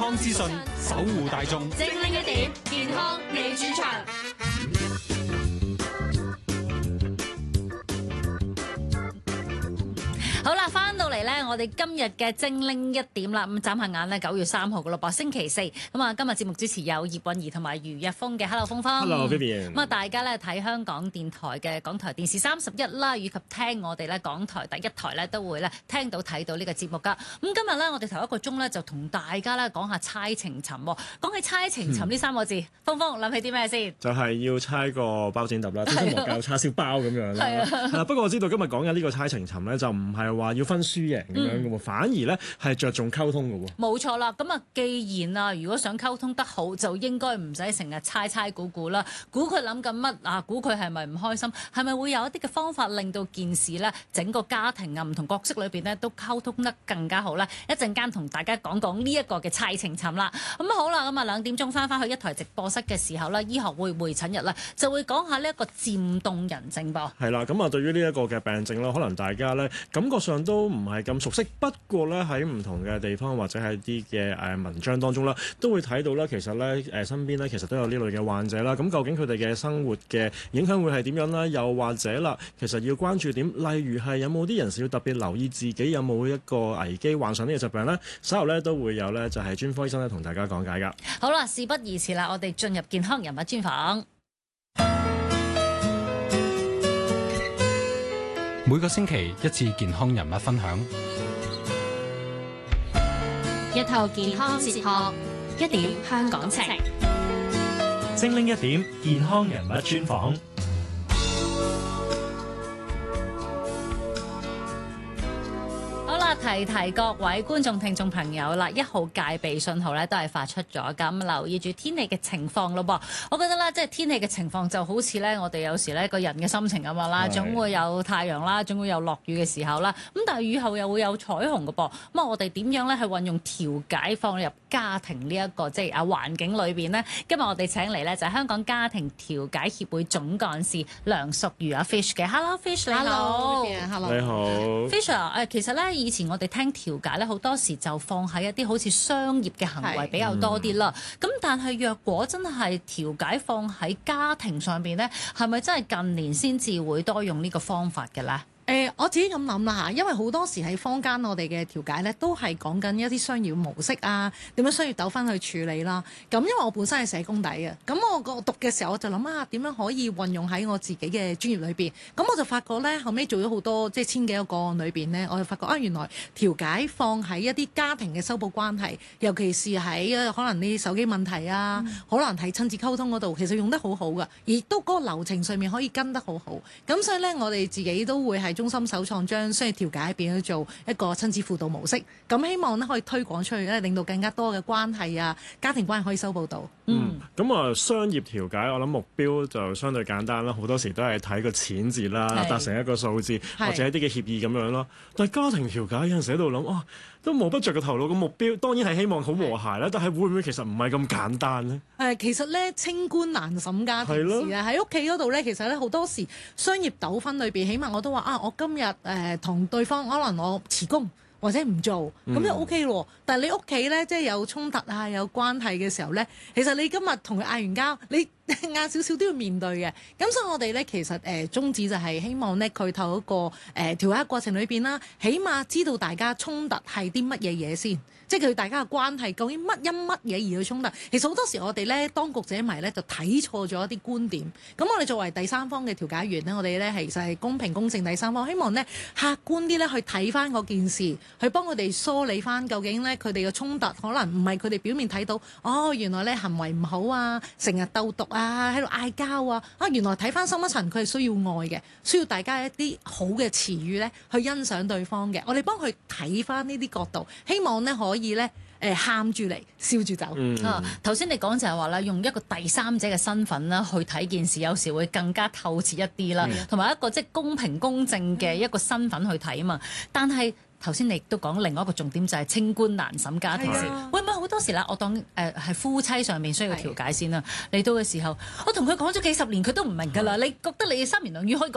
康資訊，守護大眾。 精靈一點，健康你主場。好啦，翻到嚟咧，我哋今日嘅精靈一點啦，咁眨下眼咧，9月3號嘅咯噃，星期四。咁啊，今日節目主持有葉韻儀同埋余日峰嘅。Hello， 峰峰。 Hello， Vivian。 咁啊，大家咧睇香港電台嘅港台電視31啦，以及聽我哋咧港台第一台咧，都會咧聽到睇到呢個節目噶。咁今日咧，我哋頭一個鐘咧就同大家咧講下猜情尋。講起猜情尋呢3個字，峰峰諗起啲咩先？ 就係要猜個包剪揼啦，天生魔教叉燒包咁樣啦。係啊。不過我知道今日講緊呢個猜情尋咧，就唔係話要分輸贏咁樣嘅喎，反而咧係着重溝通嘅喎。 冇錯啦，咁啊，既然啊，如果想溝通得好，就應該唔使成日猜估啦，估佢諗緊乜啊，估佢係咪唔開心，係咪會有一啲嘅方法令到件事咧，整個家庭啊唔同角色裏邊咧都溝通得更加好咧？一陣間同大家講講呢一個嘅猜情尋啦。咁好啦，咁啊2點鐘翻去一台直播室嘅時候咧，醫學會會診日啦，就會講下呢一個漸凍人症噃。 係啦，咁啊對於呢一個嘅病症啦，可能大家咧感覺上都唔係咁熟悉，不過咧喺唔同嘅地方或者喺啲嘅文章當中啦，都會睇到啦，其實咧身邊咧其實都有呢類嘅患者啦。咁究竟佢哋嘅生活嘅影響會係點樣啦？又或者啦，其實要關注點，例如係有冇啲人士要特別留意自己有冇一個危機患上呢個疾病咧？稍後咧都會有咧就係專科醫生咧同大家講解㗎。 好啦，事不宜遲啦，我哋進入健康人物專訪。 每個星期一次健康人物分享， 一套健康哲學，一點香港情。 精靈一點健康人物專訪。 提各位觀眾聽眾朋友啦，1號戒備信號咧都係發出咗，咁留意住天氣嘅情況咯噃。我覺得咧，即係天氣嘅情況就好似咧，我哋有時咧個人嘅心情咁樣啦，總會有太陽啦，總會有落雨嘅時候啦。咁但係雨後又會有彩虹嘅噃。咁我哋點樣咧去運用調解放入家庭呢一個即係環境裏邊呢？今日我哋請嚟咧就係香港家庭調解協會總幹事梁淑如阿 Fish 嘅。Hello Fish， 你好。 Hello， 你好。 Fish 其實咧以前我哋聽調解咧，好多時就放喺一啲好似商業嘅行為比較多啲啦。咁但係若果真係調解放喺家庭上邊咧，係咪真係近年先至會多用呢個方法嘅咧？ 我自己咁諗啦嚇，因為好多時喺坊間我哋嘅調解咧，都係講緊一啲商業模式啊，點樣商業糾紛去處理啦。咁因為我本身係社工底嘅，咁我個讀嘅時候我就諗下點樣可以運用喺我自己嘅專業裏邊。咁我就發覺咧，後尾做咗好多即係千幾個個案裏邊咧，我就發覺原來調解放喺一啲家庭嘅修補關係，尤其是喺可能啲手機問題啊，可能喺親子溝通嗰度，其實用得好好噶，而都嗰個流程上面可以跟得好好。咁所以咧，我哋自己都會係中心首創將商業調解變咗做一個親子輔導模式，咁希望咧可以推廣出去咧，令到更加多嘅關係啊、家庭關係可以修補到。 咁啊，商業調解我諗目標就相對簡單啦，好多時都係睇個錢字啦，達成一個數字或者一啲嘅協議咁樣咯。但係家庭調解有陣時喺度諗，都摸不着個頭腦。個目標當然係希望好和諧啦，但係會唔會其實唔係咁簡單呢？ 其實咧清官難審家庭事啊，喺屋企嗰度咧，其實咧好多時商業糾紛裏邊，起碼我都話我今日同對方可能我辭工或者唔做，咁就 OK 咯。但係你屋企咧，即係有衝突啊、有關係嘅時候咧，其實你今日同佢嗌完交，你嗌少少都要面對嘅。咁所以我哋咧其實宗旨就係希望咧佢透過調解過程裏邊啦，起碼知道大家衝突係啲乜嘢嘢先。即係佢大家嘅關係究竟因乜嘢而去衝突？其實好多時我哋咧當局者迷咧就睇錯咗一啲觀點。咁我哋作為第三方嘅調解員咧，我哋咧其實係公平公正第三方，希望咧客觀啲咧去睇翻嗰件事，去幫佢哋梳理翻究竟咧佢哋嘅衝突可能唔係佢哋表面睇到，原來咧行為唔好啊，成日鬥毒啊，喺度嗌交啊，原來睇翻深一層佢係需要愛嘅，需要大家一啲好嘅詞語咧去欣賞對方嘅。我哋幫佢睇翻呢啲角度，希望咧可以咧喊住嚟笑住走。 頭先你講就係話啦，用一個第三者嘅身份啦去睇件事，有時會更加透徹一啲啦，同埋一個即係公平公正嘅一個身份去睇啊嘛。但係頭先你亦都講另外一個重點就係清官難審家庭事。會唔會好多時啦？我當係夫妻上面需要調解先啦。嚟到嘅時候，我同佢講咗幾十年，佢都唔明㗎啦。你覺得你三言兩語可以